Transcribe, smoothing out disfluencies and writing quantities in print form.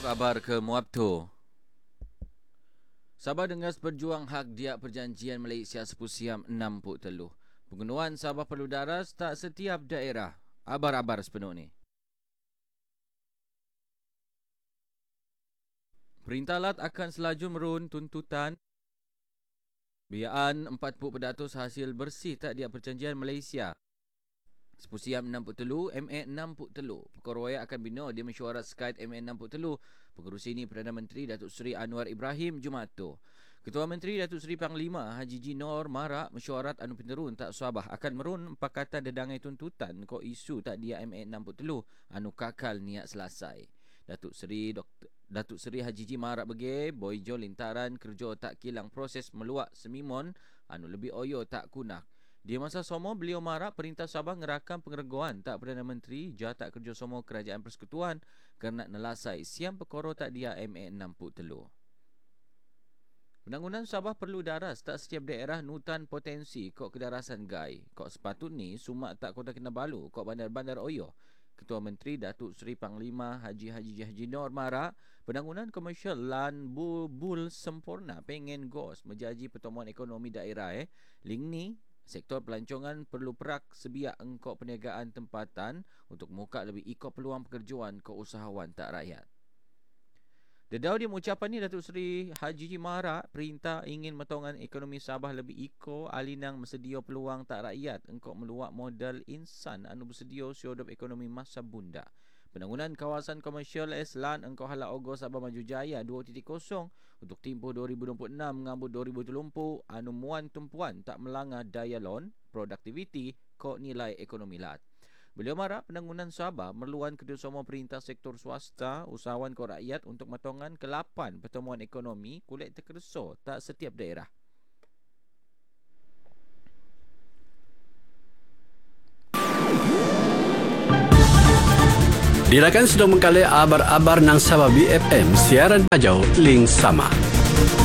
Khabar ke Muabto. Sabah Dengas berjuang hak dia perjanjian Malaysia Sepusiam 63. Pengunuhan Sabah perlu daras tak setiap daerah. Abar-abar sepenuh ni. Perintah Lat akan selaju merun tuntutan biayaan 40% hasil bersih tak dia perjanjian Malaysia Sepusiam 63, MA 63. Perkara waya akan bina di mesyuarat SKAIT MA 63. Pengerusi ini Perdana Menteri Datuk Seri Anwar Ibrahim Jumato. Ketua Menteri Datuk Seri Panglima Haji G. Nor marak mesyuarat anu penterun tak Sabah akan merun pakatan dedangai tuntutan ko isu tak dia MA 63 anu kakal niat selesai. Datuk Seri Haji G. marak bagi boyjo lintaran kerja tak kilang proses meluak semimon anu lebih oyo tak kunak. Di masa somo beliau marak perintah Sabah ngerakam pengregoan tak Perdana Menteri Jawatan Kerja Somo Kerajaan Persekutuan kerana nelasai siam perkara tak dia MA 63. Penangunan Sabah perlu daras tak setiap daerah nutan potensi kok kedarasan gai. Kok sepatutnya Sumak tak Kota Kinabalu kok bandar-bandar Oyo. Ketua Menteri Datuk Seri Panglima Haji Nor marak penangunan komersial lan bul sempurna pengen gos menjaji pertemuan ekonomi daerah ling ni. Sektor pelancongan perlu perak sebiak engkau perniagaan tempatan untuk muka lebih ikut peluang pekerjaan ke usahawan tak rakyat. Dedau dia ucapan ni Datuk Seri Haji Marak perintah ingin metongan ekonomi Sabah lebih ikut alinang bersedia peluang tak rakyat engkau meluak modal insan anu bersedia siodop ekonomi masa bunda. Penangunan kawasan komersial Eslan engkau hala Ogos Sabah Maju Jaya 2.0 untuk tempoh 2026 ngambut 2030 anu muan tumpuan tak melanggar daya lon, produktiviti kok nilai ekonomi lat. Beliau marah penangunan Sabah merluan kerjasama perintah sektor swasta, usahawan kau rakyat untuk matongan ke-8 pertemuan ekonomi kulit terkeso tak setiap daerah. Dirakan sudah mengkali abar-abar nang Sabah BFM siaran pajau link sama.